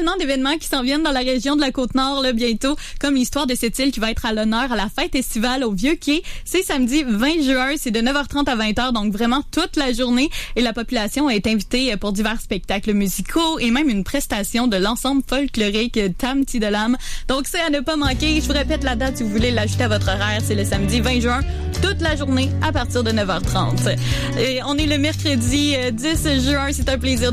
passionnant d'événements qui s'en viennent dans la région de la Côte-Nord là, bientôt, comme l'histoire de cette île qui va être à l'honneur à la fête estivale au Vieux-Quai. C'est samedi 20 juin, c'est de 9h30 à 20h, donc vraiment toute la journée. Et la population est invitée pour divers spectacles musicaux et même une prestation de l'ensemble folklorique Tam Tidelam. Donc c'est à ne pas manquer. Je vous répète la date si vous voulez l'ajouter à votre horaire. C'est le samedi 20 juin, toute la journée à partir de 9h30. Et on est le mercredi 10 juin. C'est un plaisir